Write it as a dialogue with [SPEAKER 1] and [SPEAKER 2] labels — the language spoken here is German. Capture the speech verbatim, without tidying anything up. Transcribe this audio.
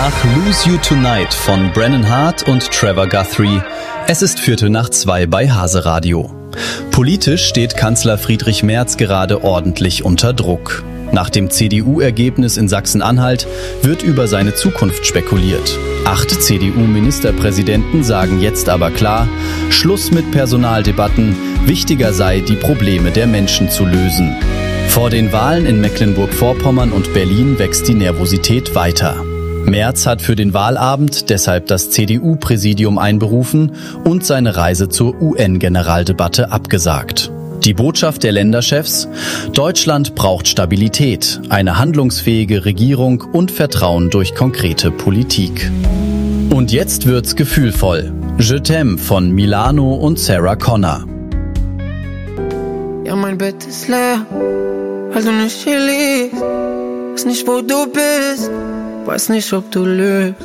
[SPEAKER 1] nach Lose You Tonight von Brennan Hart und Trevor Guthrie. Es ist Viertel nach zwei bei Hase Radio. Politisch steht Kanzler Friedrich Merz gerade ordentlich unter Druck. Nach dem C D U-Ergebnis in Sachsen-Anhalt wird über seine Zukunft spekuliert. Acht C D U-Ministerpräsidenten sagen jetzt aber klar, Schluss mit Personaldebatten, wichtiger sei, die Probleme der Menschen zu lösen. Vor den Wahlen in Mecklenburg-Vorpommern und Berlin wächst die Nervosität weiter. Merz hat für den Wahlabend deshalb das C D U-Präsidium einberufen und seine Reise zur U N-Generaldebatte abgesagt. Die Botschaft der Länderchefs: Deutschland braucht Stabilität, eine handlungsfähige Regierung und Vertrauen durch konkrete Politik. Und jetzt wird's gefühlvoll. Je t'aime von Milano und Sarah Connor.
[SPEAKER 2] Ja, mein Bett ist leer, weil du nicht hier liegst. Weiß nicht, wo du bist, weiß nicht, ob du lügst.